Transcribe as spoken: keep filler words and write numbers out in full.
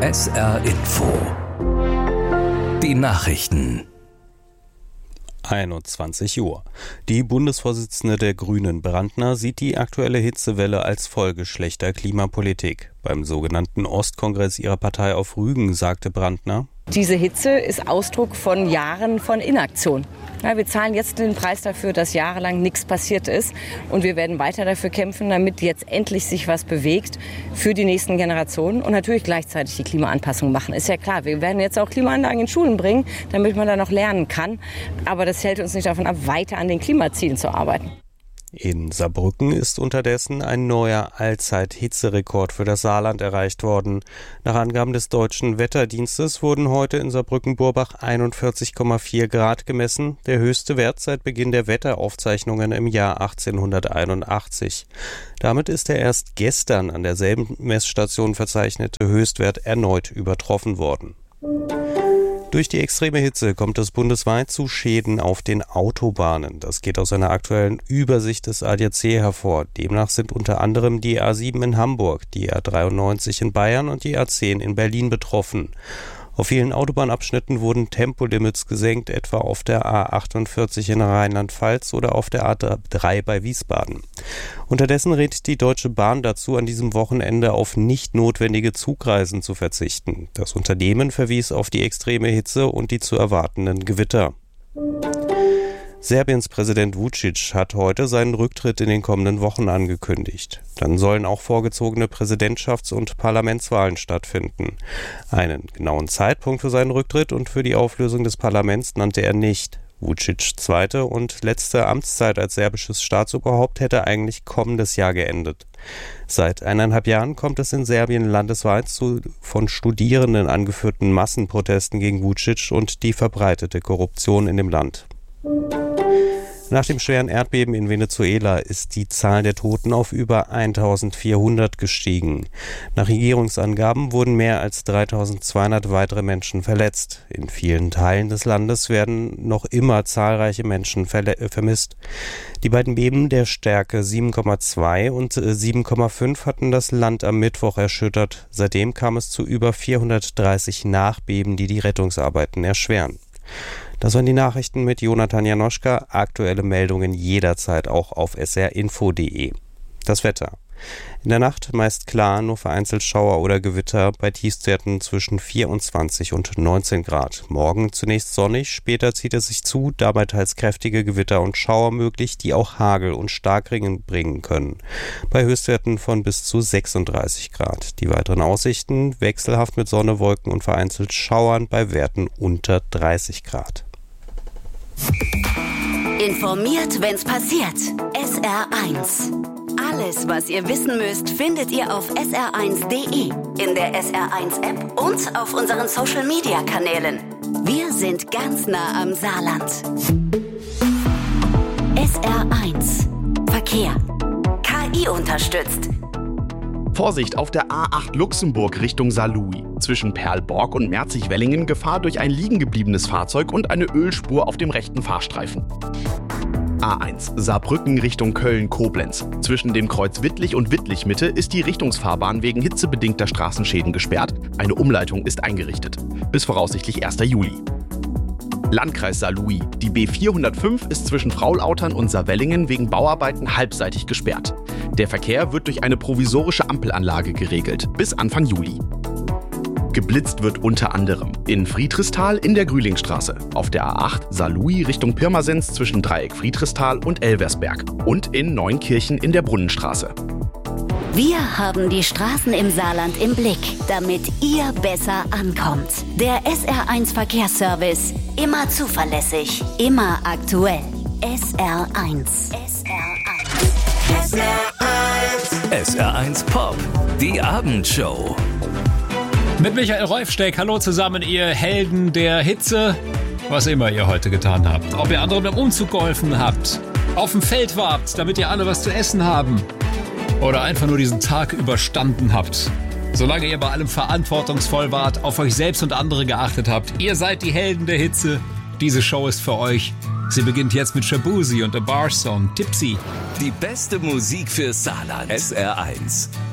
S R Info. Die Nachrichten. einundzwanzig Uhr. Die Bundesvorsitzende der Grünen, Brandner, sieht die aktuelle Hitzewelle als Folge schlechter Klimapolitik. Beim sogenannten Ostkongress ihrer Partei auf Rügen sagte Brandner: Diese Hitze ist Ausdruck von Jahren von Inaktion. Ja, wir zahlen jetzt den Preis dafür, dass jahrelang nichts passiert ist. Und wir werden weiter dafür kämpfen, damit jetzt endlich sich was bewegt für die nächsten Generationen. Und natürlich gleichzeitig die Klimaanpassung machen. Ist ja klar, wir werden jetzt auch Klimaanlagen in Schulen bringen, damit man da noch lernen kann. Aber das hält uns nicht davon ab, weiter an den Klimazielen zu arbeiten. In Saarbrücken ist unterdessen ein neuer Allzeit-Hitzerekord für das Saarland erreicht worden. Nach Angaben des Deutschen Wetterdienstes wurden heute in Saarbrücken-Burbach einundvierzig Komma vier Grad gemessen, der höchste Wert seit Beginn der Wetteraufzeichnungen im Jahr achtzehnhunderteinundachtzig. Damit ist der erst gestern an derselben Messstation verzeichnete Höchstwert erneut übertroffen worden. Durch die extreme Hitze kommt es bundesweit zu Schäden auf den Autobahnen. Das geht aus einer aktuellen Übersicht des A D A C hervor. Demnach sind unter anderem die A sieben in Hamburg, die A dreiundneunzig in Bayern und die A zehn in Berlin betroffen. Auf vielen Autobahnabschnitten wurden Tempolimits gesenkt, etwa auf der A achtundvierzig in Rheinland-Pfalz oder auf der A drei bei Wiesbaden. Unterdessen rät die Deutsche Bahn dazu, an diesem Wochenende auf nicht notwendige Zugreisen zu verzichten. Das Unternehmen verwies auf die extreme Hitze und die zu erwartenden Gewitter. Serbiens Präsident Vučić hat heute seinen Rücktritt in den kommenden Wochen angekündigt. Dann sollen auch vorgezogene Präsidentschafts- und Parlamentswahlen stattfinden. Einen genauen Zeitpunkt für seinen Rücktritt und für die Auflösung des Parlaments nannte er nicht. Vučićs zweite und letzte Amtszeit als serbisches Staatsoberhaupt hätte eigentlich kommendes Jahr geendet. Seit eineinhalb Jahren kommt es in Serbien landesweit zu von Studierenden angeführten Massenprotesten gegen Vučić und die verbreitete Korruption in dem Land. Nach dem schweren Erdbeben in Venezuela ist die Zahl der Toten auf über eintausendvierhundert gestiegen. Nach Regierungsangaben wurden mehr als dreitausendzweihundert weitere Menschen verletzt. In vielen Teilen des Landes werden noch immer zahlreiche Menschen verle- vermisst. Die beiden Beben der Stärke sieben Komma zwei und sieben Komma fünf hatten das Land am Mittwoch erschüttert. Seitdem kam es zu über vierhundertdreißig Nachbeben, die die Rettungsarbeiten erschweren. Das waren die Nachrichten mit Jonathan Janoschka. Aktuelle Meldungen jederzeit auch auf s r info punkt d e. Das Wetter. In der Nacht meist klar, nur vereinzelt Schauer oder Gewitter bei Tiefstwerten zwischen vierundzwanzig und neunzehn Grad. Morgen zunächst sonnig, später zieht es sich zu, dabei teils kräftige Gewitter und Schauer möglich, die auch Hagel und Starkregen bringen können. Bei Höchstwerten von bis zu sechsunddreißig Grad. Die weiteren Aussichten wechselhaft mit Sonne, Wolken und vereinzelt Schauern bei Werten unter dreißig Grad. Informiert, wenn's passiert. S R eins. Alles, was ihr wissen müsst, findet ihr auf s r eins punkt d e, in der S R eins App und auf unseren Social-Media-Kanälen. Wir sind ganz nah am Saarland. S R eins. Verkehr. K I unterstützt. Vorsicht auf der A acht Luxemburg Richtung Saarlouis. Zwischen Perlborg und Merzig-Wellingen Gefahr durch ein liegengebliebenes Fahrzeug und eine Ölspur auf dem rechten Fahrstreifen. A eins Saarbrücken Richtung Köln-Koblenz. Zwischen dem Kreuz Wittlich und Wittlich-Mitte ist die Richtungsfahrbahn wegen hitzebedingter Straßenschäden gesperrt. Eine Umleitung ist eingerichtet. Bis voraussichtlich erster Juli. Landkreis Saarlouis. Die B vierhundertfünf ist zwischen Fraulautern und Saarwellingen wegen Bauarbeiten halbseitig gesperrt. Der Verkehr wird durch eine provisorische Ampelanlage geregelt. Bis Anfang Juli. Geblitzt wird unter anderem in Friedrichsthal in der Grühlingstraße, auf der A acht Saarlouis Richtung Pirmasens zwischen Dreieck Friedrichsthal und Elversberg und in Neunkirchen in der Brunnenstraße. Wir haben die Straßen im Saarland im Blick, damit ihr besser ankommt. Der S R eins Verkehrsservice. Immer zuverlässig, immer aktuell. S R eins. S R eins. S R eins. S R eins Pop. Die Abendshow. Mit Michael Reufsteck. Hallo zusammen, ihr Helden der Hitze. Was immer ihr heute getan habt. Ob ihr anderen beim Umzug geholfen habt, auf dem Feld wart, damit ihr alle was zu essen haben. Oder einfach nur diesen Tag überstanden habt. Solange ihr bei allem verantwortungsvoll wart, auf euch selbst und andere geachtet habt. Ihr seid die Helden der Hitze. Diese Show ist für euch. Sie beginnt jetzt mit Shabuzi und The Bar Song Tipsy. Die beste Musik für Saarland. S R eins.